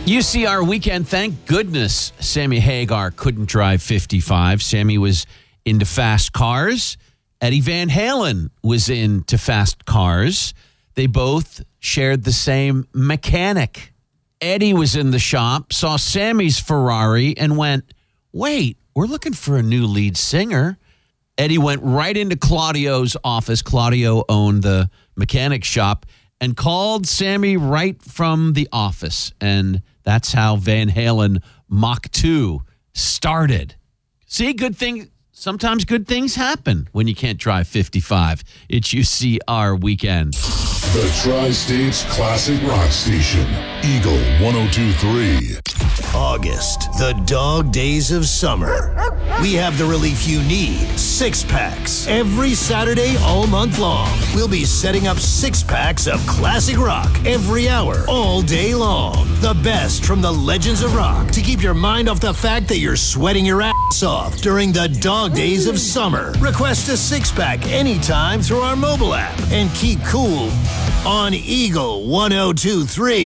UCR weekend, thank goodness Sammy Hagar couldn't drive 55. Sammy was into fast cars. Eddie Van Halen was into fast cars. They both shared the same mechanic. Eddie was in the shop, saw Sammy's Ferrari, and went, wait, we're looking for a new lead singer. Eddie went right into Claudio's office. Claudio owned the mechanic shop and called Sammy right from the office. And that's how Van Halen Mach 2 started. See, good thing. Sometimes good things happen when you can't drive 55. It's UCR weekend. The Tri-States Classic Rock Station, Eagle 102.3. August, the dog days of summer. We have the relief you need, six-packs. Every Saturday all month long, we'll be setting up six-packs of classic rock every hour, all day long. The best from the legends of rock to keep your mind off the fact that you're sweating your ass off during the dog days of summer. Request a six-pack anytime through our mobile app and keep cool on Eagle 102.3.